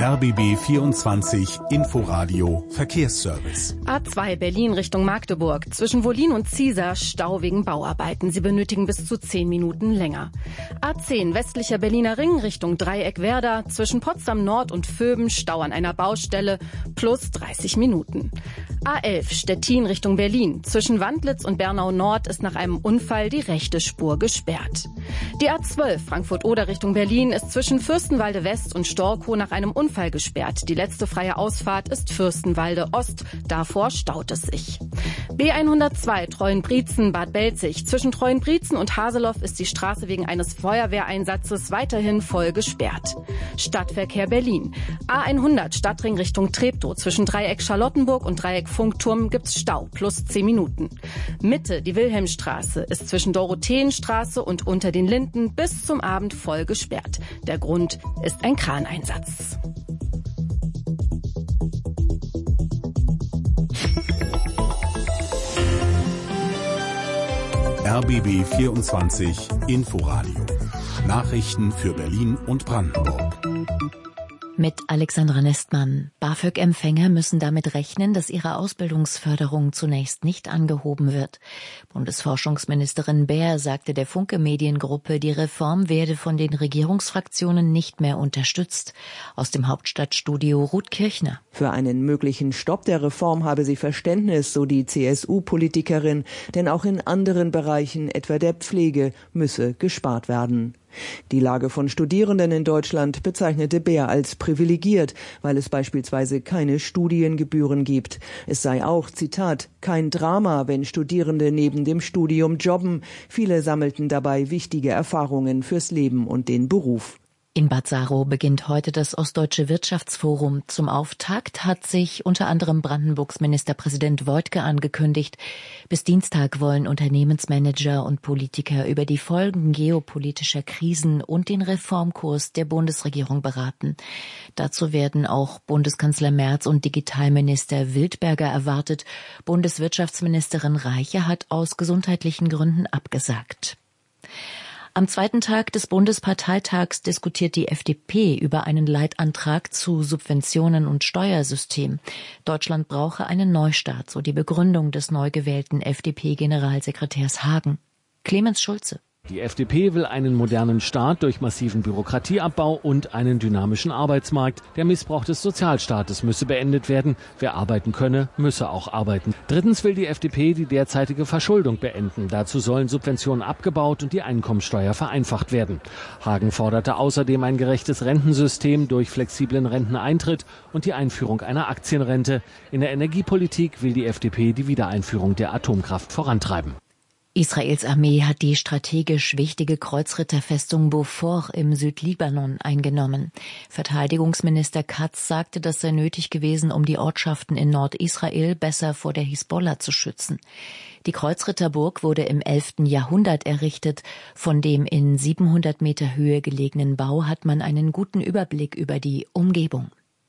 RBB 24 Inforadio Verkehrsservice. A2 Berlin Richtung Magdeburg. Zwischen Wollin und Ziesar Stau wegen Bauarbeiten. Sie benötigen bis zu 10 Minuten länger. A10 westlicher Berliner Ring Richtung Dreieck Werder. Zwischen Potsdam Nord und Vöben Stau an einer Baustelle plus 30 Minuten. A11 Stettin Richtung Berlin. Zwischen Wandlitz und Bernau Nord ist nach einem Unfall die rechte Spur gesperrt. Die A12 Frankfurt-Oder Richtung Berlin ist zwischen Fürstenwalde West und Storkow nach einem Unfall gesperrt. Die letzte freie Ausfahrt ist Fürstenwalde Ost. Davor staut es sich. B102 Treuenbrietzen Bad Belzig. Zwischen Treuenbrietzen und Haseloff ist die Straße wegen eines Feuerwehreinsatzes weiterhin voll gesperrt. Stadtverkehr Berlin. A100 Stadtring Richtung Treptow. Zwischen Dreieck Charlottenburg und Dreieck Funkturm gibt's Stau plus 10 Minuten. Mitte die Wilhelmstraße ist zwischen Dorotheenstraße und unter den Linden bis zum Abend voll gesperrt. Der Grund ist ein Kraneinsatz. RBB 24 Inforadio. Nachrichten für Berlin und Brandenburg. Mit Alexandra Nestmann. BAföG-Empfänger müssen damit rechnen, dass ihre Ausbildungsförderung zunächst nicht angehoben wird. Bundesforschungsministerin Baer sagte der Funke Mediengruppe, die Reform werde von den Regierungsfraktionen nicht mehr unterstützt. Aus dem Hauptstadtstudio Ruth Kirchner. Für einen möglichen Stopp der Reform habe sie Verständnis, so die CSU-Politikerin, denn auch in anderen Bereichen, etwa der Pflege, müsse gespart werden. Die Lage von Studierenden in Deutschland bezeichnete Baer als privilegiert, weil es beispielsweise keine Studiengebühren gibt. Es sei auch, Zitat, kein Drama, wenn Studierende neben dem Studium jobben. Viele sammelten dabei wichtige Erfahrungen fürs Leben und den Beruf. In Bad Saro beginnt heute das Ostdeutsche Wirtschaftsforum. Zum Auftakt hat sich unter anderem Brandenburgs Ministerpräsident Woidke angekündigt. Bis Dienstag wollen Unternehmensmanager und Politiker über die Folgen geopolitischer Krisen und den Reformkurs der Bundesregierung beraten. Dazu werden auch Bundeskanzler Merz und Digitalminister Wildberger erwartet. Bundeswirtschaftsministerin Reiche hat aus gesundheitlichen Gründen abgesagt. Am zweiten Tag des Bundesparteitags diskutiert die FDP über einen Leitantrag zu Subventionen und Steuersystem. Deutschland brauche einen Neustart, so die Begründung des neu gewählten FDP-Generalsekretärs Hagen. Clemens Schulze. Die FDP will einen modernen Staat durch massiven Bürokratieabbau und einen dynamischen Arbeitsmarkt. Der Missbrauch des Sozialstaates müsse beendet werden. Wer arbeiten könne, müsse auch arbeiten. Drittens will die FDP die derzeitige Verschuldung beenden. Dazu sollen Subventionen abgebaut und die Einkommensteuer vereinfacht werden. Hagen forderte außerdem ein gerechtes Rentensystem durch flexiblen Renteneintritt und die Einführung einer Aktienrente. In der Energiepolitik will die FDP die Wiedereinführung der Atomkraft vorantreiben. Israels Armee hat die strategisch wichtige Kreuzritterfestung Beaufort im Südlibanon eingenommen. Verteidigungsminister Katz sagte, das sei nötig gewesen, um die Ortschaften in Nordisrael besser vor der Hisbollah zu schützen. Die Kreuzritterburg wurde im 11. Jahrhundert errichtet. Von dem in 700 Meter Höhe gelegenen Bau hat man einen guten Überblick über die Umgebung.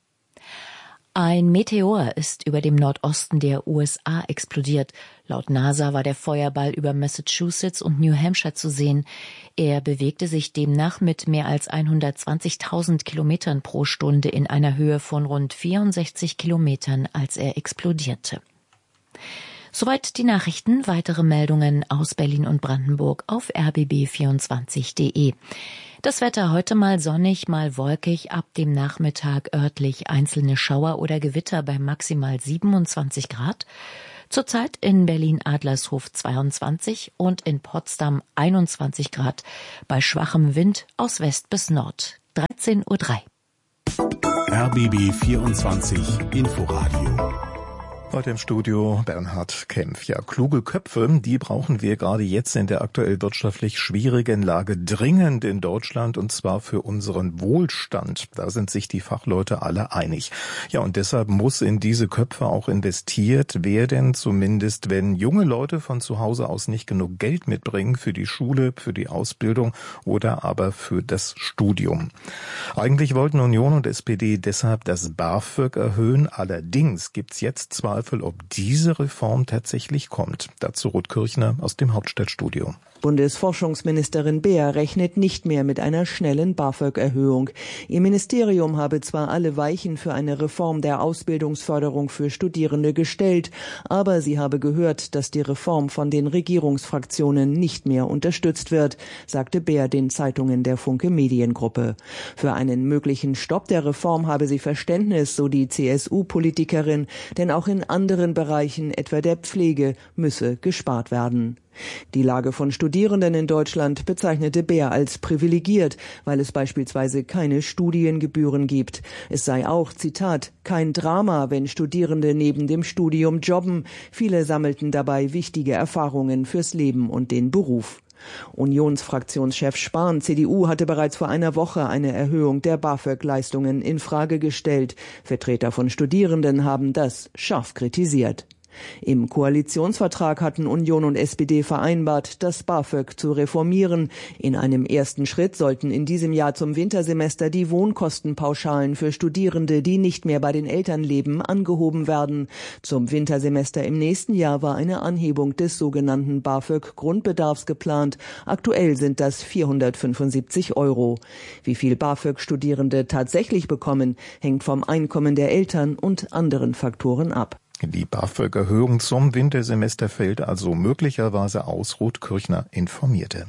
Ein Meteor ist über dem Nordosten der USA explodiert. Laut NASA war der Feuerball über Massachusetts und New Hampshire zu sehen. Er bewegte sich demnach mit mehr als 120.000 Kilometern pro Stunde in einer Höhe von rund 64 Kilometern, als er explodierte. Soweit die Nachrichten. Weitere Meldungen aus Berlin und Brandenburg auf rbb24.de. Das Wetter heute mal sonnig, mal wolkig, ab dem Nachmittag örtlich einzelne Schauer oder Gewitter bei maximal 27 Grad. Zurzeit in Berlin-Adlershof 22 und in Potsdam 21 Grad bei schwachem Wind aus West bis Nord. 13:03 Uhr. RBB 24 Inforadio. Heute im Studio Bernhard Kempf. Ja, kluge Köpfe, die brauchen wir gerade jetzt in der aktuell wirtschaftlich schwierigen Lage dringend in Deutschland, und zwar für unseren Wohlstand. Da sind sich die Fachleute alle einig. Ja, und deshalb muss in diese Köpfe auch investiert werden, zumindest wenn junge Leute von zu Hause aus nicht genug Geld mitbringen für die Schule, für die Ausbildung oder aber für das Studium. Eigentlich wollten Union und SPD deshalb das BAföG erhöhen. Allerdings gibt's jetzt zwar Zweifel, ob diese Reform tatsächlich kommt. Dazu Ruth Kirchner aus dem Hauptstadtstudio. Bundesforschungsministerin Beer rechnet nicht mehr mit einer schnellen BAföG-Erhöhung. Ihr Ministerium habe zwar alle Weichen für eine Reform der Ausbildungsförderung für Studierende gestellt, aber sie habe gehört, dass die Reform von den Regierungsfraktionen nicht mehr unterstützt wird, sagte Beer den Zeitungen der Funke Mediengruppe. Für einen möglichen Stopp der Reform habe sie Verständnis, so die CSU-Politikerin, denn auch in anderen Bereichen, etwa der Pflege, müsse gespart werden. Die Lage von Studierenden in Deutschland bezeichnete Beer als privilegiert, weil es beispielsweise keine Studiengebühren gibt. Es sei auch, Zitat, kein Drama, wenn Studierende neben dem Studium jobben. Viele sammelten dabei wichtige Erfahrungen fürs Leben und den Beruf. Unionsfraktionschef Spahn, CDU, hatte bereits vor einer Woche eine Erhöhung der BAföG-Leistungen in Frage gestellt. Vertreter von Studierenden haben das scharf kritisiert. Im Koalitionsvertrag hatten Union und SPD vereinbart, das BAföG zu reformieren. In einem ersten Schritt sollten in diesem Jahr zum Wintersemester die Wohnkostenpauschalen für Studierende, die nicht mehr bei den Eltern leben, angehoben werden. Zum Wintersemester im nächsten Jahr war eine Anhebung des sogenannten BAföG-Grundbedarfs geplant. Aktuell sind das 475 €. Wie viel BAföG Studierende tatsächlich bekommen, hängt vom Einkommen der Eltern und anderen Faktoren ab. Die BAföG-Erhöhung zum Wintersemester fällt also möglicherweise aus, Ruth Kirchner informierte.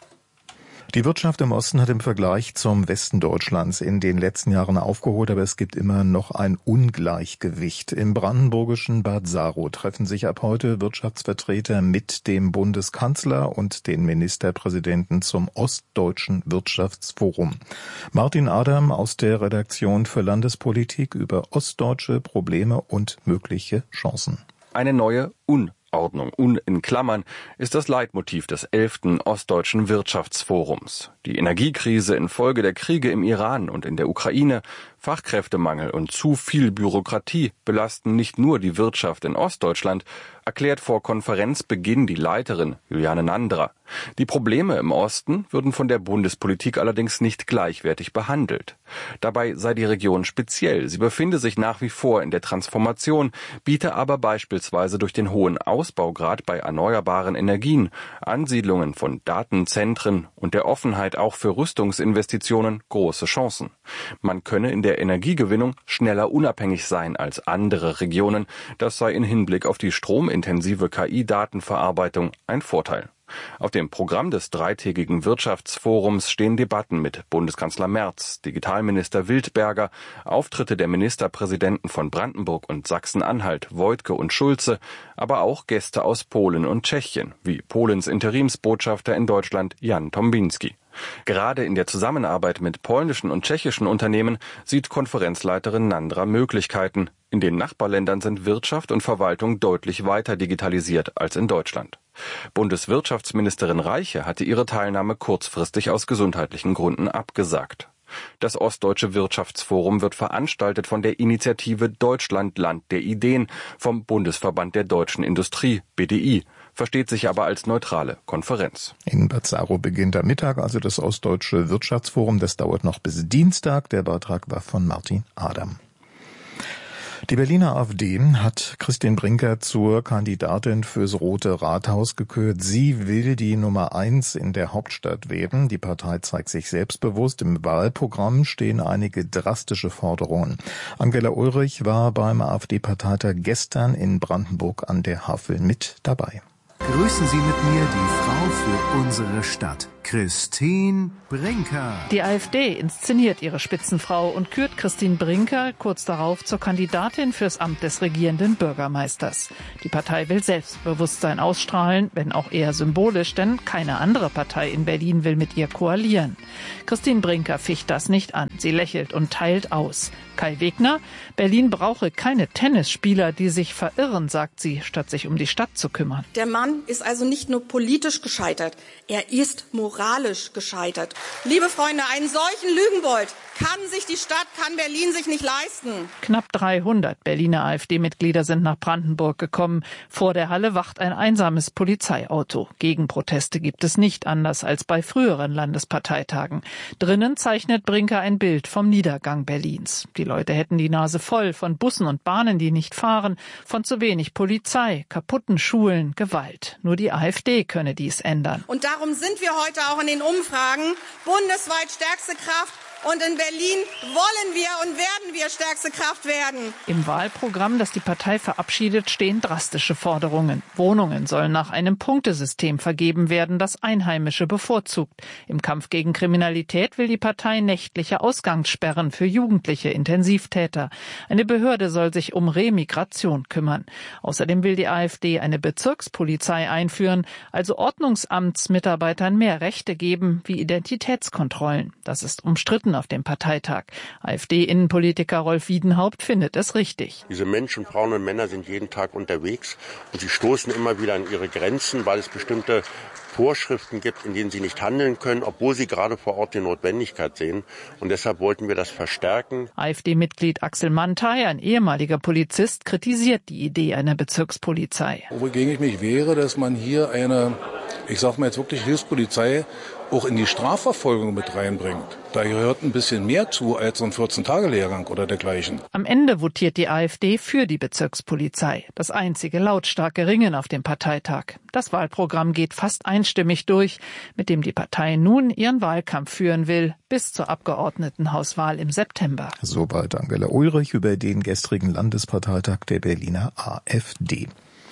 Die Wirtschaft im Osten hat im Vergleich zum Westen Deutschlands in den letzten Jahren aufgeholt, aber es gibt immer noch ein Ungleichgewicht. Im brandenburgischen Bad Saro treffen sich ab heute Wirtschaftsvertreter mit dem Bundeskanzler und den Ministerpräsidenten zum Ostdeutschen Wirtschaftsforum. Martin Adam aus der Redaktion für Landespolitik über ostdeutsche Probleme und mögliche Chancen. Eine neue Unordnung, in Klammern, ist das Leitmotiv des 11. Ostdeutschen Wirtschaftsforums. Die Energiekrise infolge der Kriege im Iran und in der Ukraine, Fachkräftemangel und zu viel Bürokratie belasten nicht nur die Wirtschaft in Ostdeutschland, erklärt vor Konferenzbeginn die Leiterin Juliane Nandra. Die Probleme im Osten würden von der Bundespolitik allerdings nicht gleichwertig behandelt. Dabei sei die Region speziell. Sie befinde sich nach wie vor in der Transformation, biete aber beispielsweise durch den hohen Ausbaugrad bei erneuerbaren Energien, Ansiedlungen von Datenzentren und der Offenheit auch für Rüstungsinvestitionen große Chancen. Man könne in der Energiegewinnung schneller unabhängig sein als andere Regionen. Das sei in Hinblick auf die stromintensive KI-Datenverarbeitung ein Vorteil. Auf dem Programm des dreitägigen Wirtschaftsforums stehen Debatten mit Bundeskanzler Merz, Digitalminister Wildberger, Auftritte der Ministerpräsidenten von Brandenburg und Sachsen-Anhalt, Woidke und Schulze, aber auch Gäste aus Polen und Tschechien, wie Polens Interimsbotschafter in Deutschland Jan Tombinski. Gerade in der Zusammenarbeit mit polnischen und tschechischen Unternehmen sieht Konferenzleiterin Nandra Möglichkeiten. In den Nachbarländern sind Wirtschaft und Verwaltung deutlich weiter digitalisiert als in Deutschland. Bundeswirtschaftsministerin Reiche hatte ihre Teilnahme kurzfristig aus gesundheitlichen Gründen abgesagt. Das Ostdeutsche Wirtschaftsforum wird veranstaltet von der Initiative Deutschland Land der Ideen vom Bundesverband der Deutschen Industrie, BDI, versteht sich aber als neutrale Konferenz. In Bad Saro beginnt am Mittag also das Ostdeutsche Wirtschaftsforum. Das dauert noch bis Dienstag. Der Beitrag war von Martin Adam. Die Berliner AfD hat Christine Brinker zur Kandidatin fürs Rote Rathaus gekürt. Sie will die Nummer 1 in der Hauptstadt werden. Die Partei zeigt sich selbstbewusst. Im Wahlprogramm stehen einige drastische Forderungen. Angela Ulrich war beim AfD-Parteitag gestern in Brandenburg an der Havel mit dabei. Grüßen Sie mit mir die Frau für unsere Stadt, Christine Brinker. Die AfD inszeniert ihre Spitzenfrau und kürt Christine Brinker kurz darauf zur Kandidatin fürs Amt des regierenden Bürgermeisters. Die Partei will Selbstbewusstsein ausstrahlen, wenn auch eher symbolisch, denn keine andere Partei in Berlin will mit ihr koalieren. Christine Brinker ficht das nicht an. Sie lächelt und teilt aus. Kai Wegner: Berlin brauche keine Tennisspieler, die sich verirren, sagt sie, statt sich um die Stadt zu kümmern. Der Mann ist also nicht nur politisch gescheitert, er ist moralisch gescheitert. Liebe Freunde, einen solchen Lügenbold kann Berlin sich nicht leisten. Knapp 300 Berliner AfD-Mitglieder sind nach Brandenburg gekommen. Vor der Halle wacht ein einsames Polizeiauto. Gegenproteste gibt es nicht, anders als bei früheren Landesparteitagen. Drinnen zeichnet Brinker ein Bild vom Niedergang Berlins. Die Leute hätten die Nase voll von Bussen und Bahnen, die nicht fahren, von zu wenig Polizei, kaputten Schulen, Gewalt. Nur die AfD könne dies ändern. Und darum sind wir heute auch in den Umfragen bundesweit stärkste Kraft. Und in Berlin wollen wir und werden wir stärkste Kraft werden. Im Wahlprogramm, das die Partei verabschiedet, stehen drastische Forderungen. Wohnungen sollen nach einem Punktesystem vergeben werden, das Einheimische bevorzugt. Im Kampf gegen Kriminalität will die Partei nächtliche Ausgangssperren für jugendliche Intensivtäter. Eine Behörde soll sich um Remigration kümmern. Außerdem will die AfD eine Bezirkspolizei einführen, also Ordnungsamtsmitarbeitern mehr Rechte geben, wie Identitätskontrollen. Das ist umstritten auf dem Parteitag. AfD-Innenpolitiker Rolf Wiedenhaupt findet es richtig. Diese Menschen, Frauen und Männer sind jeden Tag unterwegs und sie stoßen immer wieder an ihre Grenzen, weil es bestimmte Vorschriften gibt, in denen sie nicht handeln können, obwohl sie gerade vor Ort die Notwendigkeit sehen. Und deshalb wollten wir das verstärken. AfD-Mitglied Axel Mantei, ein ehemaliger Polizist, kritisiert die Idee einer Bezirkspolizei. Wogegen ich mich wehre, dass man hier eine, ich sag mal jetzt wirklich Hilfspolizei auch in die Strafverfolgung mit reinbringt. Da gehört ein bisschen mehr zu als so ein 14-Tage-Lehrgang oder dergleichen. Am Ende votiert die AfD für die Bezirkspolizei. Das einzige lautstarke Ringen auf dem Parteitag. Das Wahlprogramm geht fast einstimmig durch, mit dem die Partei nun ihren Wahlkampf führen will, bis zur Abgeordnetenhauswahl im September. Soweit Angela Ulrich über den gestrigen Landesparteitag der Berliner AfD.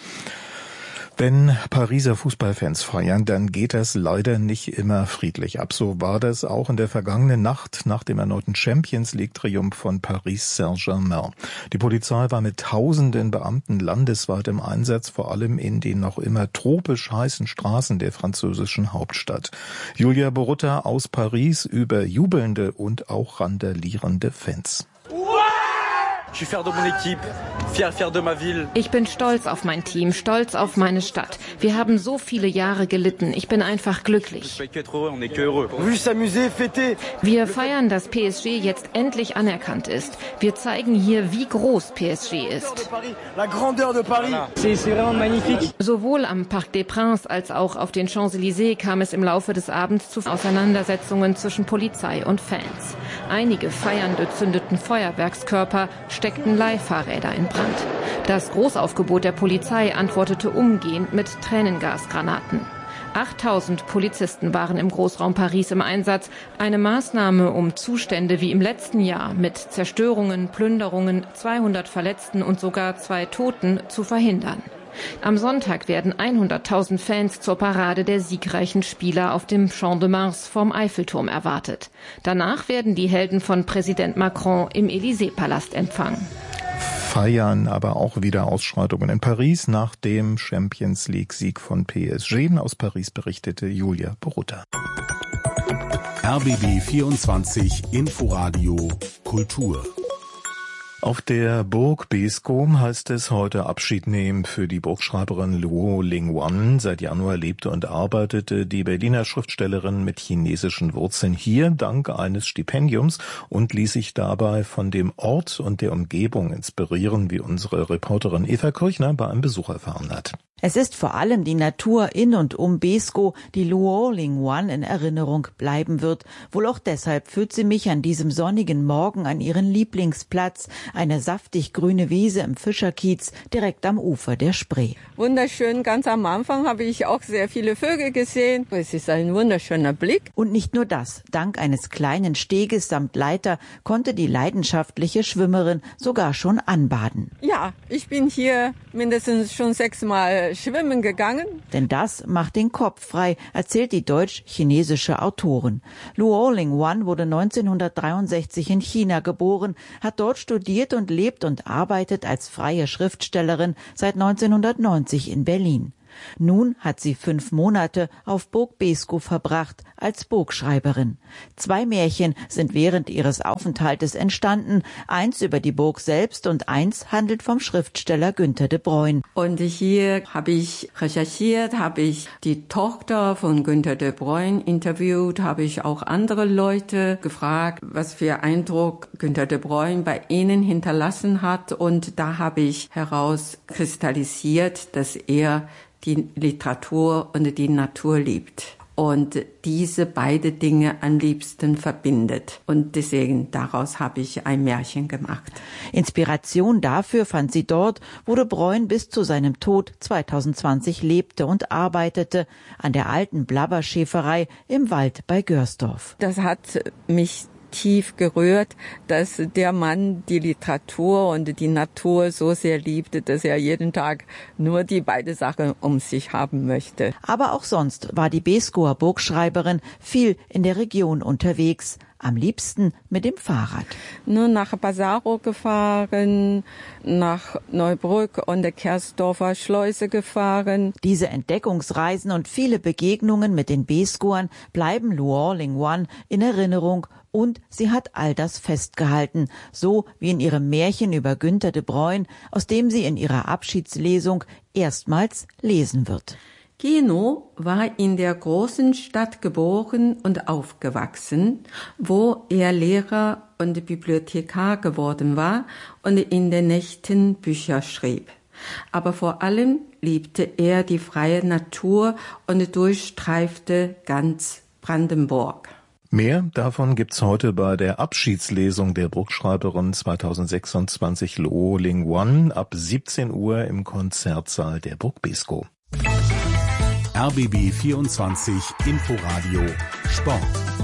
Wenn Pariser Fußballfans feiern, dann geht das leider nicht immer friedlich ab. So war das auch in der vergangenen Nacht nach dem erneuten Champions-League-Triumph von Paris Saint-Germain. Die Polizei war mit tausenden Beamten landesweit im Einsatz, vor allem in den noch immer tropisch heißen Straßen der französischen Hauptstadt. Julia Borutta aus Paris über jubelnde und auch randalierende Fans. Ich bin stolz auf mein Team, stolz auf meine Stadt. Wir haben so viele Jahre gelitten. Ich bin einfach glücklich. Wir feiern, dass PSG jetzt endlich anerkannt ist. Wir zeigen hier, wie groß PSG ist. Sowohl am Parc des Princes als auch auf den Champs-Élysées kam es im Laufe des Abends zu Auseinandersetzungen zwischen Polizei und Fans. Einige Feiernde zündeten Feuerwerkskörper, steckten Leihfahrräder in Brand. Das Großaufgebot der Polizei antwortete umgehend mit Tränengasgranaten. 8000 Polizisten waren im Großraum Paris im Einsatz. Eine Maßnahme, um Zustände wie im letzten Jahr mit Zerstörungen, Plünderungen, 200 Verletzten und sogar 2 Toten zu verhindern. Am Sonntag werden 100.000 Fans zur Parade der siegreichen Spieler auf dem Champ de Mars vorm Eiffelturm erwartet. Danach werden die Helden von Präsident Macron im Élysée-Palast empfangen. Feiern aber auch wieder Ausschreitungen in Paris nach dem Champions-League-Sieg von PSG. Aus Paris berichtete Julia Borutta. RBB 24 Inforadio Kultur. Auf der Burg Beeskow heißt es heute Abschied nehmen für die Burgschreiberin Luo Lingwan. Seit Januar lebte und arbeitete die Berliner Schriftstellerin mit chinesischen Wurzeln hier dank eines Stipendiums und ließ sich dabei von dem Ort und der Umgebung inspirieren, wie unsere Reporterin Eva Kirchner bei einem Besuch erfahren hat. Es ist vor allem die Natur in und um Beeskow, die Luo Lingwan in Erinnerung bleiben wird. Wohl auch deshalb führt sie mich an diesem sonnigen Morgen an ihren Lieblingsplatz, eine saftig grüne Wiese im Fischerkiez direkt am Ufer der Spree. Wunderschön, ganz am Anfang habe ich auch sehr viele Vögel gesehen. Es ist ein wunderschöner Blick. Und nicht nur das, dank eines kleinen Steges samt Leiter konnte die leidenschaftliche Schwimmerin sogar schon anbaden. Ja, ich bin hier mindestens schon 6 Mal schwimmen gegangen. Denn das macht den Kopf frei, erzählt die deutsch-chinesische Autorin. Luo Lingwan wurde 1963 in China geboren, hat dort studiert und lebt und arbeitet als freie Schriftstellerin seit 1990 in Berlin. Nun hat sie 5 Monate auf Burg Beeskow verbracht als Burgschreiberin. 2 Märchen sind während ihres Aufenthaltes entstanden. Eins über die Burg selbst und eins handelt vom Schriftsteller Günter de Bruyne. Und hier habe ich recherchiert, habe ich die Tochter von Günter de Bruyne interviewt, habe ich auch andere Leute gefragt, was für Eindruck Günter de Bruyne bei ihnen hinterlassen hat. Und da habe ich herauskristallisiert, dass er die Literatur und die Natur liebt und diese beide Dinge am liebsten verbindet. Und deswegen daraus habe ich ein Märchen gemacht. Inspiration dafür fand sie dort, wo de Bruyne bis zu seinem Tod 2020 lebte und arbeitete, an der alten Blabberschäferei im Wald bei Görsdorf. Das hat mich tief gerührt, dass der Mann die Literatur und die Natur so sehr liebte, dass er jeden Tag nur die beiden Sachen um sich haben möchte. Aber auch sonst war die Beeskower Burgschreiberin viel in der Region unterwegs, am liebsten mit dem Fahrrad. Nur nach Basaro gefahren, nach Neubrück und der Kersdorfer Schleuse gefahren. Diese Entdeckungsreisen und viele Begegnungen mit den Beeskowern bleiben Luo Lingwan in Erinnerung. Und sie hat all das festgehalten, so wie in ihrem Märchen über Günter de Bruyne, aus dem sie in ihrer Abschiedslesung erstmals lesen wird. Gino war in der großen Stadt geboren und aufgewachsen, wo er Lehrer und Bibliothekar geworden war und in den Nächten Bücher schrieb. Aber vor allem liebte er die freie Natur und durchstreifte ganz Brandenburg. Mehr davon gibt's heute bei der Abschiedslesung der Burgschreiberin 2026 Luo Lingwan ab 17 Uhr im Konzertsaal der Burg Beeskow. RBB 24 Inforadio Sport.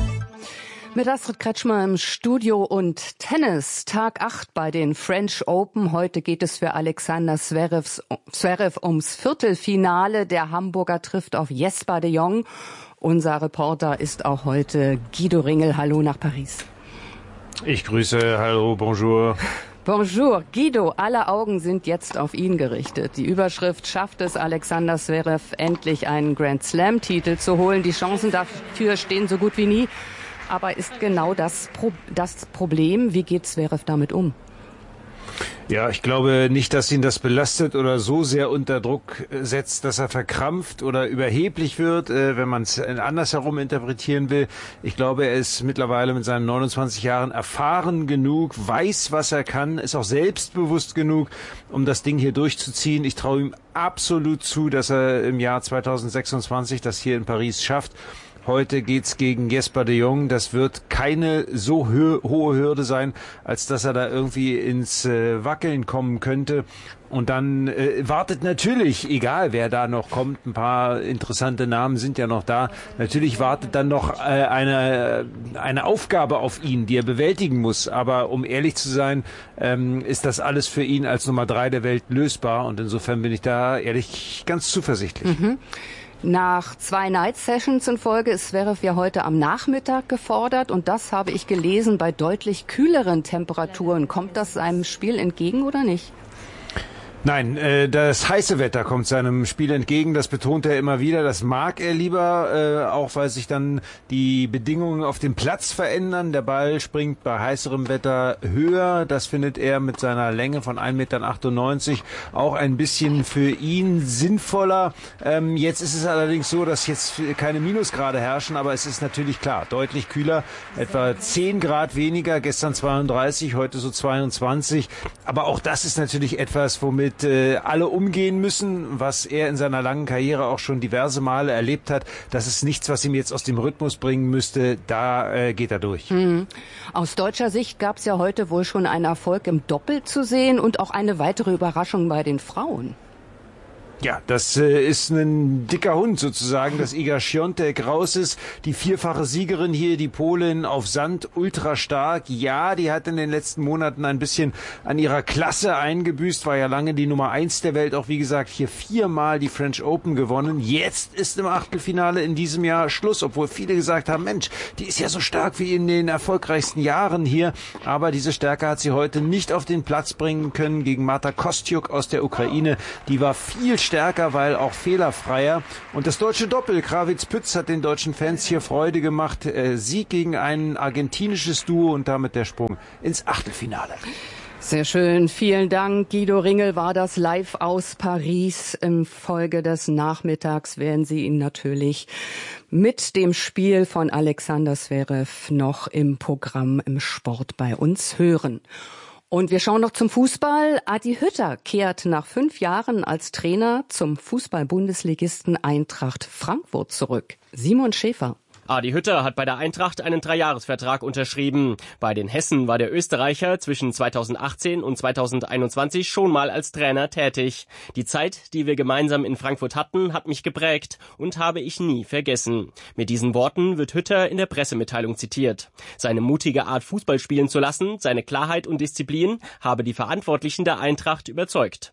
Mit Astrid Kretschmer im Studio und Tennis. Tag 8 bei den French Open. Heute geht es für Alexander Zverev ums Viertelfinale. Der Hamburger trifft auf Jesper de Jong. Unser Reporter ist auch heute Guido Ringel. Hallo nach Paris. Ich grüße, hallo, bonjour. Bonjour, Guido. Alle Augen sind jetzt auf ihn gerichtet. Die Überschrift: Schafft es Alexander Zverev endlich einen Grand-Slam-Titel zu holen? Die Chancen dafür stehen so gut wie nie. Aber ist genau das Problem? Wie geht Zverev damit um? Ja, ich glaube nicht, dass ihn das belastet oder so sehr unter Druck setzt, dass er verkrampft oder überheblich wird, wenn man es andersherum interpretieren will. Ich glaube, er ist mittlerweile mit seinen 29 Jahren erfahren genug, weiß, was er kann, ist auch selbstbewusst genug, um das Ding hier durchzuziehen. Ich traue ihm absolut zu, dass er im Jahr 2026 das hier in Paris schafft. Heute geht's gegen Jesper de Jong. Das wird keine so hohe Hürde sein, als dass er da irgendwie ins Wackeln kommen könnte. Und dann wartet natürlich, egal wer da noch kommt, ein paar interessante Namen sind ja noch da, natürlich wartet dann noch eine Aufgabe auf ihn, die er bewältigen muss. Aber um ehrlich zu sein, ist das alles für ihn als Nummer 3 der Welt lösbar. Und insofern bin ich da ehrlich ganz zuversichtlich. Mhm. Nach 2 Night-Sessions in Folge ist Zverev ja heute am Nachmittag gefordert. Und das habe ich gelesen bei deutlich kühleren Temperaturen. Kommt das seinem Spiel entgegen oder nicht? Nein, das heiße Wetter kommt seinem Spiel entgegen, das betont er immer wieder, das mag er lieber, auch weil sich dann die Bedingungen auf dem Platz verändern. Der Ball springt bei heißerem Wetter höher, das findet er mit seiner Länge von 1,98 Meter auch ein bisschen für ihn sinnvoller. Jetzt ist es allerdings so, dass jetzt keine Minusgrade herrschen, aber es ist natürlich klar, deutlich kühler, etwa 10 Grad weniger, gestern 32, heute so 22, aber auch das ist natürlich etwas, womit alle umgehen müssen, was er in seiner langen Karriere auch schon diverse Male erlebt hat. Das ist nichts, was ihm jetzt aus dem Rhythmus bringen müsste. Da geht er durch. Aus deutscher Sicht gab es ja heute wohl schon einen Erfolg im Doppel zu sehen und auch eine weitere Überraschung bei den Frauen. Ja, das ist ein dicker Hund sozusagen, dass Iga Świątek raus ist. Die 4-fache Siegerin hier, die Polin auf Sand, ultra stark. Ja, die hat in den letzten Monaten ein bisschen an ihrer Klasse eingebüßt, war ja lange die Nummer 1 der Welt. Auch wie gesagt, hier 4-mal die French Open gewonnen. Jetzt ist im Achtelfinale in diesem Jahr Schluss, obwohl viele gesagt haben, Mensch, die ist ja so stark wie in den erfolgreichsten Jahren hier. Aber diese Stärke hat sie heute nicht auf den Platz bringen können gegen Marta Kostyuk aus der Ukraine. Die war viel stärker stärker, weil auch fehlerfreier. Und das deutsche Doppel, Krawitz-Pütz, hat den deutschen Fans hier Freude gemacht. Sieg gegen ein argentinisches Duo und damit der Sprung ins Achtelfinale. Sehr schön, vielen Dank. Guido Ringel war das live aus Paris. Im Folge des Nachmittags werden Sie ihn natürlich mit dem Spiel von Alexander Zverev noch im Programm im Sport bei uns hören. Und wir schauen noch zum Fußball. Adi Hütter kehrt nach 5 Jahren als Trainer zum Fußball-Bundesligisten Eintracht Frankfurt zurück. Simon Schäfer. Adi Hütter hat bei der Eintracht einen 3-Jahres-Vertrag unterschrieben. Bei den Hessen war der Österreicher zwischen 2018 und 2021 schon mal als Trainer tätig. Die Zeit, die wir gemeinsam in Frankfurt hatten, hat mich geprägt und habe ich nie vergessen. Mit diesen Worten wird Hütter in der Pressemitteilung zitiert. Seine mutige Art, Fußball spielen zu lassen, seine Klarheit und Disziplin habe die Verantwortlichen der Eintracht überzeugt.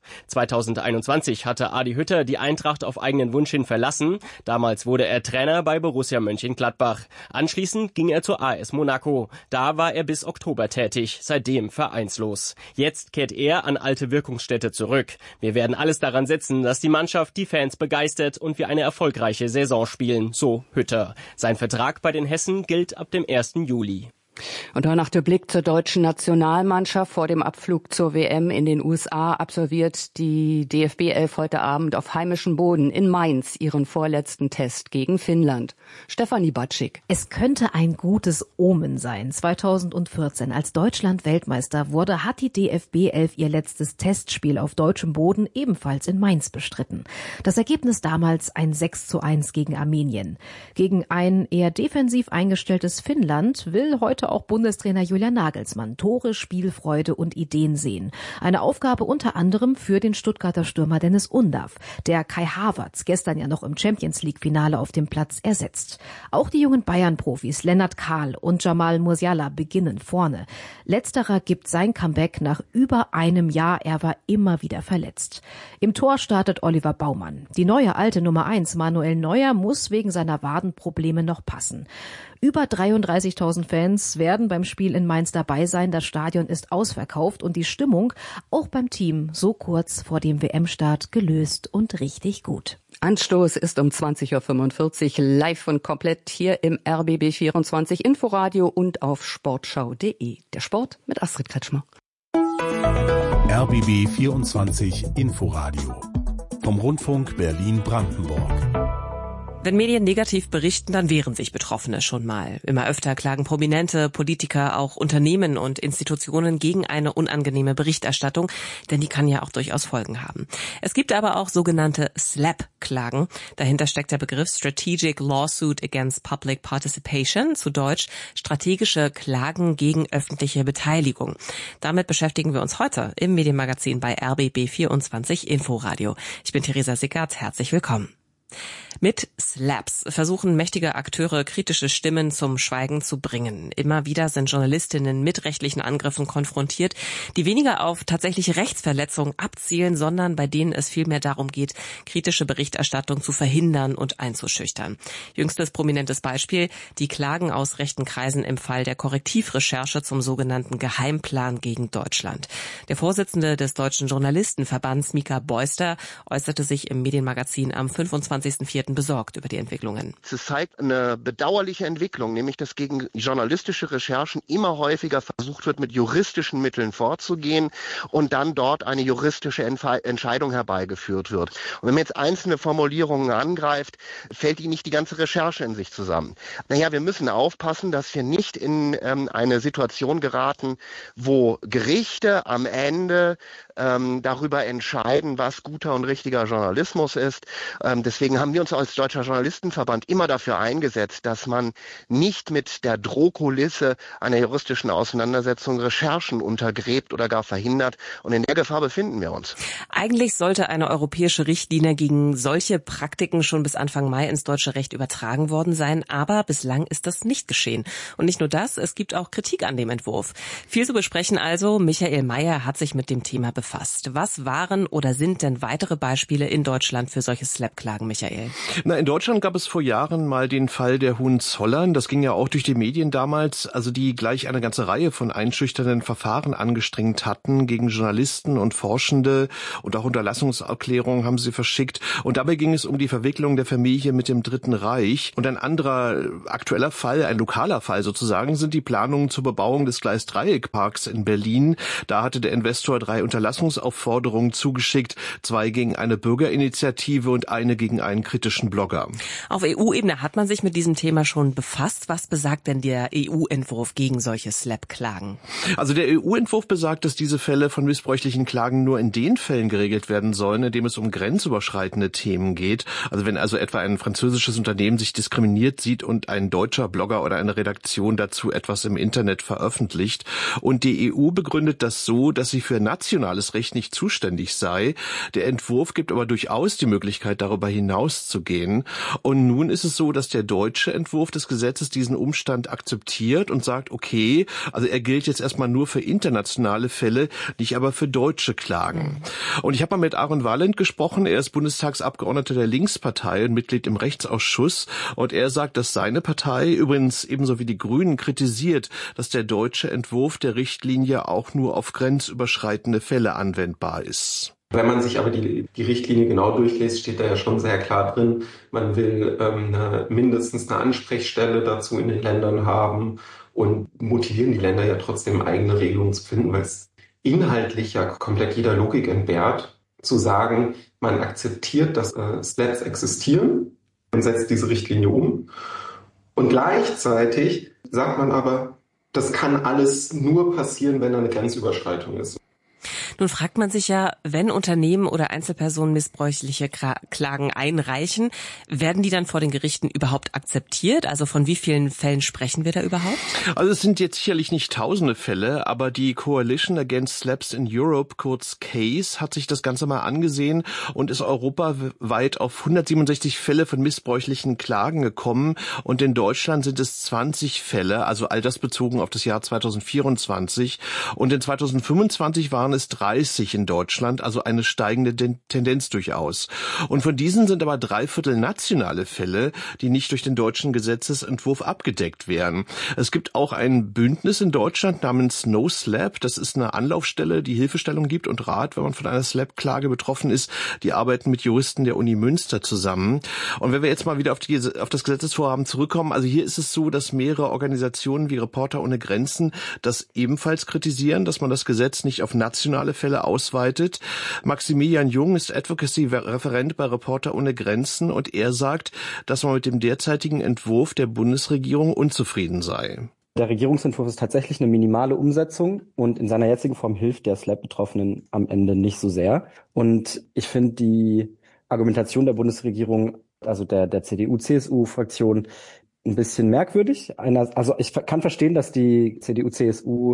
2021 hatte Adi Hütter die Eintracht auf eigenen Wunsch hin verlassen. Damals wurde er Trainer bei Borussia Mönchengladbach. Anschließend ging er zur AS Monaco. Da war er bis Oktober tätig, seitdem vereinslos. Jetzt kehrt er an alte Wirkungsstätte zurück. Wir werden alles daran setzen, dass die Mannschaft die Fans begeistert und wir eine erfolgreiche Saison spielen, so Hütter. Sein Vertrag bei den Hessen gilt ab dem 1. Juli. Und danach der Blick zur deutschen Nationalmannschaft. Vor dem Abflug zur WM in den USA absolviert die DFB 11 heute Abend auf heimischem Boden in Mainz ihren vorletzten Test gegen Finnland. Stefanie Batschik. Es könnte ein gutes Omen sein. 2014, als Deutschland Weltmeister wurde, hat die DFB 11 ihr letztes Testspiel auf deutschem Boden ebenfalls in Mainz bestritten. Das Ergebnis damals ein 6:1 gegen Armenien. Gegen ein eher defensiv eingestelltes Finnland will heute auch Bundestrainer Julian Nagelsmann Tore, Spielfreude und Ideen sehen. Eine Aufgabe unter anderem für den Stuttgarter Stürmer Dennis Undav, der Kai Havertz gestern ja noch im Champions-League-Finale auf dem Platz ersetzt. Auch die jungen Bayern-Profis Lennart Kahl und Jamal Musiala beginnen vorne. Letzterer gibt sein Comeback nach über einem Jahr. Er war immer wieder verletzt. Im Tor startet Oliver Baumann. Die neue alte Nummer 1 Manuel Neuer muss wegen seiner Wadenprobleme noch passen. Über 33.000 Fans werden beim Spiel in Mainz dabei sein. Das Stadion ist ausverkauft und die Stimmung auch beim Team so kurz vor dem WM-Start gelöst und richtig gut. Anstoß ist um 20.45 Uhr live und komplett hier im RBB 24 Inforadio und auf sportschau.de. Der Sport mit Astrid Kretschmer. RBB 24 Inforadio vom Rundfunk Berlin-Brandenburg. Wenn Medien negativ berichten, dann wehren sich Betroffene schon mal. Immer öfter klagen Prominente, Politiker, auch Unternehmen und Institutionen gegen eine unangenehme Berichterstattung, denn die kann ja auch durchaus Folgen haben. Es gibt aber auch sogenannte SLAPP-Klagen. Dahinter steckt der Begriff Strategic Lawsuit Against Public Participation, zu Deutsch strategische Klagen gegen öffentliche Beteiligung. Damit beschäftigen wir uns heute im Medienmagazin bei RBB 24 Inforadio. Ich bin Theresa Sickert, herzlich willkommen. Mit SLAPPs versuchen mächtige Akteure, kritische Stimmen zum Schweigen zu bringen. Immer wieder sind Journalistinnen mit rechtlichen Angriffen konfrontiert, die weniger auf tatsächliche Rechtsverletzungen abzielen, sondern bei denen es vielmehr darum geht, kritische Berichterstattung zu verhindern und einzuschüchtern. Jüngstes prominentes Beispiel, die Klagen aus rechten Kreisen im Fall der Korrektivrecherche zum sogenannten Geheimplan gegen Deutschland. Der Vorsitzende des Deutschen Journalistenverbands, Mika Beuster, äußerte sich im Medienmagazin am 25.04. besorgt über die Entwicklungen. Es zeigt eine bedauerliche Entwicklung, nämlich dass gegen journalistische Recherchen immer häufiger versucht wird, mit juristischen Mitteln vorzugehen und dann dort eine juristische Entscheidung herbeigeführt wird. Und wenn man jetzt einzelne Formulierungen angreift, fällt die nicht die ganze Recherche in sich zusammen. Wir müssen aufpassen, dass wir nicht in eine Situation geraten, wo Gerichte am Ende darüber entscheiden, was guter und richtiger Journalismus ist. Deswegen haben wir uns als Deutscher Journalistenverband immer dafür eingesetzt, dass man nicht mit der Drohkulisse einer juristischen Auseinandersetzung Recherchen untergräbt oder gar verhindert. Und in der Gefahr befinden wir uns. Eigentlich sollte eine europäische Richtlinie gegen solche Praktiken schon bis Anfang Mai ins deutsche Recht übertragen worden sein. Aber bislang ist das nicht geschehen. Und nicht nur das, es gibt auch Kritik an dem Entwurf. Viel zu besprechen also. Michael Mayer hat sich mit dem Thema befasst. befasst. Was waren oder sind denn weitere Beispiele in Deutschland für solche SLAPP-Klagen, Michael? In Deutschland gab es vor Jahren mal den Fall der Hohenzollern. Das ging ja auch durch die Medien damals, also die gleich eine ganze Reihe von einschüchternden Verfahren angestrengt hatten gegen Journalisten und Forschende, und auch Unterlassungserklärungen haben sie verschickt. Und dabei ging es um die Verwicklung der Familie mit dem Dritten Reich. Und ein anderer aktueller Fall, ein lokaler Fall sozusagen, sind die Planungen zur Bebauung des Gleisdreieckparks in Berlin. Da hatte der Investor 3 Unterlassungsaufforderungen zugeschickt, 2 gegen eine Bürgerinitiative und eine gegen einen kritischen Blogger. Auf EU-Ebene hat man sich mit diesem Thema schon befasst. Was besagt denn der EU-Entwurf gegen solche SLAPP-Klagen? Also der EU-Entwurf besagt, dass diese Fälle von missbräuchlichen Klagen nur in den Fällen geregelt werden sollen, in dem es um grenzüberschreitende Themen geht. Also wenn also etwa ein französisches Unternehmen sich diskriminiert sieht und ein deutscher Blogger oder eine Redaktion dazu etwas im Internet veröffentlicht. Und die EU begründet das so, dass sie für nationales Recht nicht zuständig sei. Der Entwurf gibt aber durchaus die Möglichkeit, darüber hinaus zu gehen. Und nun ist es so, dass der deutsche Entwurf des Gesetzes diesen Umstand akzeptiert und sagt, okay, also er gilt jetzt erstmal nur für internationale Fälle, nicht aber für deutsche Klagen. Und ich habe mal mit Aaron Valent gesprochen. Er ist Bundestagsabgeordneter der Linkspartei und Mitglied im Rechtsausschuss. Und er sagt, dass seine Partei übrigens ebenso wie die Grünen kritisiert, dass der deutsche Entwurf der Richtlinie auch nur auf grenzüberschreitende Fälle anwendbar ist. Wenn man sich aber die Richtlinie genau durchliest, steht da ja schon sehr klar drin, man will mindestens eine Ansprechstelle dazu in den Ländern haben und motivieren die Länder ja trotzdem eigene Regelungen zu finden, weil es inhaltlich ja komplett jeder Logik entbehrt, zu sagen, man akzeptiert, dass SLAPPs existieren und setzt diese Richtlinie um. Und gleichzeitig sagt man aber, das kann alles nur passieren, wenn da eine Grenzüberschreitung ist. Nun fragt man sich ja, wenn Unternehmen oder Einzelpersonen missbräuchliche Klagen einreichen, werden die dann vor den Gerichten überhaupt akzeptiert? Also von wie vielen Fällen sprechen wir da überhaupt? Also es sind jetzt sicherlich nicht tausende Fälle, aber die Coalition Against SLAPPs in Europe, kurz CASE, hat sich das Ganze mal angesehen und ist europaweit auf 167 Fälle von missbräuchlichen Klagen gekommen. Und in Deutschland sind es 20 Fälle, also all das bezogen auf das Jahr 2024. Und in 2025 waren es 30 in Deutschland, also eine steigende Tendenz durchaus. Und von diesen sind aber 3/4 nationale Fälle, die nicht durch den deutschen Gesetzesentwurf abgedeckt werden. Es gibt auch ein Bündnis in Deutschland namens No SLAPP. Das ist eine Anlaufstelle, die Hilfestellung gibt und Rat, wenn man von einer SLAPP-Klage betroffen ist. Die arbeiten mit Juristen der Uni Münster zusammen. Und wenn wir jetzt mal wieder auf das Gesetzesvorhaben zurückkommen, also hier ist es so, dass mehrere Organisationen wie Reporter ohne Grenzen das ebenfalls kritisieren, dass man das Gesetz nicht auf nationale Fälle ausweitet. Maximilian Jung ist Advocacy-Referent bei Reporter ohne Grenzen und er sagt, dass man mit dem derzeitigen Entwurf der Bundesregierung unzufrieden sei. Der Regierungsentwurf ist tatsächlich eine minimale Umsetzung und in seiner jetzigen Form hilft der SLAPP-Betroffenen am Ende nicht so sehr. Und ich finde die Argumentation der Bundesregierung, also der CDU-CSU-Fraktion, ein bisschen merkwürdig. Also ich kann verstehen, dass die CDU-CSU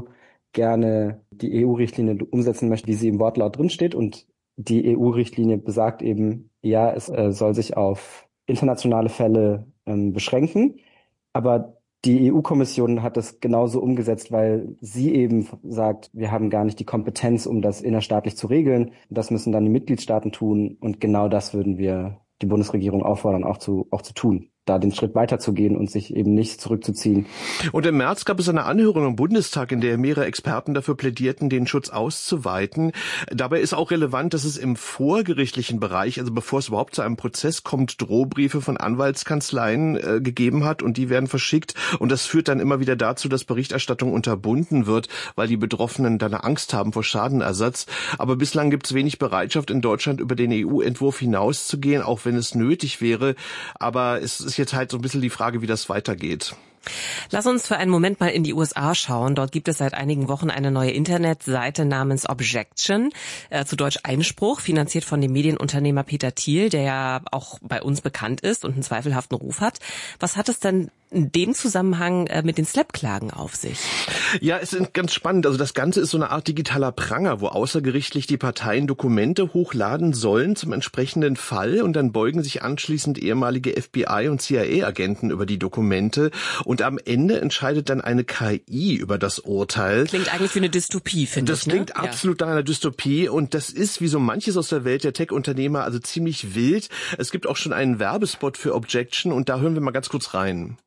gerne die EU-Richtlinie umsetzen möchte, wie sie im Wortlaut drinsteht. Und die EU-Richtlinie besagt eben, ja, es soll sich auf internationale Fälle beschränken. Aber die EU-Kommission hat das genauso umgesetzt, weil sie eben sagt, wir haben gar nicht die Kompetenz, um das innerstaatlich zu regeln. Das müssen dann die Mitgliedstaaten tun. Und genau das würden wir die Bundesregierung auffordern, auch zu tun, da den Schritt weiterzugehen und sich eben nicht zurückzuziehen. Und im März gab es eine Anhörung im Bundestag, in der mehrere Experten dafür plädierten, den Schutz auszuweiten. Dabei ist auch relevant, dass es im vorgerichtlichen Bereich, also bevor es überhaupt zu einem Prozess kommt, Drohbriefe von Anwaltskanzleien gegeben hat und die werden verschickt. Und das führt dann immer wieder dazu, dass Berichterstattung unterbunden wird, weil die Betroffenen dann Angst haben vor Schadenersatz. Aber bislang gibt es wenig Bereitschaft in Deutschland, über den EU-Entwurf hinauszugehen, auch wenn es nötig wäre. Aber es ist jetzt halt so ein bisschen die Frage, wie das weitergeht. Lass uns für einen Moment mal in die USA schauen. Dort gibt es seit einigen Wochen eine neue Internetseite namens Objection, zu Deutsch Einspruch, finanziert von dem Medienunternehmer Peter Thiel, der ja auch bei uns bekannt ist und einen zweifelhaften Ruf hat. Was hat es denn in dem Zusammenhang mit den SLAPP-Klagen auf sich? Ja, es ist ganz spannend. Also das Ganze ist so eine Art digitaler Pranger, wo außergerichtlich die Parteien Dokumente hochladen sollen zum entsprechenden Fall und dann beugen sich anschließend ehemalige FBI- und CIA-Agenten über die Dokumente und am Ende entscheidet dann eine KI über das Urteil. Klingt eigentlich wie eine Dystopie, finde ich. Das klingt absolut nach einer Dystopie und das ist wie so manches aus der Welt der Tech-Unternehmer also ziemlich wild. Es gibt auch schon einen Werbespot für Objection und da hören wir mal ganz kurz rein.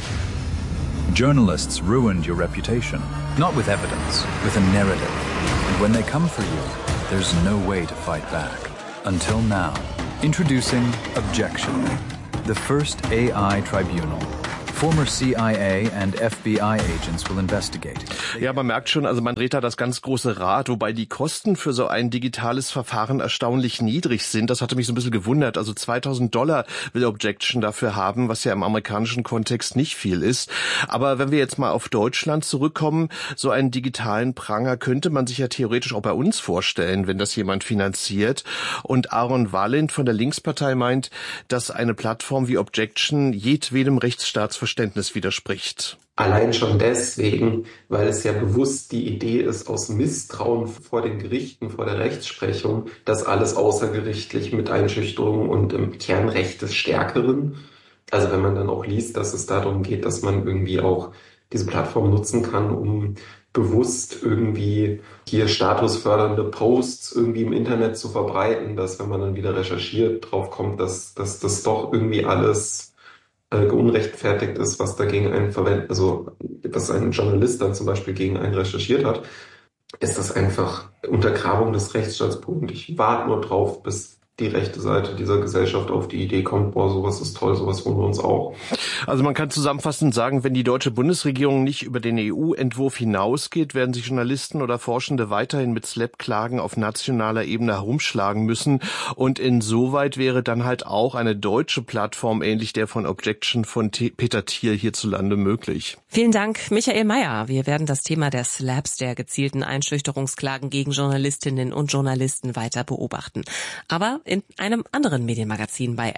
Journalists ruined your reputation, not with evidence, with a narrative. And when they come for you, there's no way to fight back. Until now. Introducing Objection, the first AI tribunal. Former CIA and FBI agents will investigate. Ja, man merkt schon, also man dreht da das ganz große Rad, wobei die Kosten für so ein digitales Verfahren erstaunlich niedrig sind. Das hatte mich so ein bisschen gewundert. Also $2.000 will Objection dafür haben, was ja im amerikanischen Kontext nicht viel ist. Aber wenn wir jetzt mal auf Deutschland zurückkommen, so einen digitalen Pranger könnte man sich ja theoretisch auch bei uns vorstellen, wenn das jemand finanziert. Und Aaron Wallint von der Linkspartei meint, dass eine Plattform wie Objection jedwedem Rechtsstaatsverständnis widerspricht. Allein schon deswegen, weil es ja bewusst die Idee ist, aus Misstrauen vor den Gerichten, vor der Rechtsprechung, dass alles außergerichtlich mit Einschüchterung und im Kernrecht des Stärkeren. Also wenn man dann auch liest, dass es darum geht, dass man irgendwie auch diese Plattform nutzen kann, um bewusst irgendwie hier statusfördernde Posts irgendwie im Internet zu verbreiten, dass wenn man dann wieder recherchiert, drauf kommt, dass das doch irgendwie alles geunrechtfertigt ist, was dagegen einen verwendet, also was ein Journalist dann zum Beispiel gegen einen recherchiert hat, ist das einfach Untergrabung des Rechtsstaats. Und ich warte nur drauf, bis die rechte Seite dieser Gesellschaft auf die Idee kommt, boah, sowas ist toll, sowas wollen wir uns auch. Also man kann zusammenfassend sagen, wenn die deutsche Bundesregierung nicht über den EU-Entwurf hinausgeht, werden sich Journalisten oder Forschende weiterhin mit SLAPP-Klagen auf nationaler Ebene herumschlagen müssen. Und insoweit wäre dann halt auch eine deutsche Plattform ähnlich der von Objection von Peter Thiel hierzulande möglich. Vielen Dank, Michael Mayer. Wir werden das Thema der SLAPPs, der gezielten Einschüchterungsklagen gegen Journalistinnen und Journalisten weiter beobachten. Aber in einem anderen Medienmagazin bei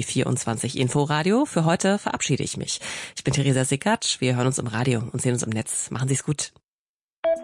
RBB24 Inforadio. Für heute verabschiede ich mich. Ich bin Theresa Sickert. Wir hören uns im Radio und sehen uns im Netz. Machen Sie es gut.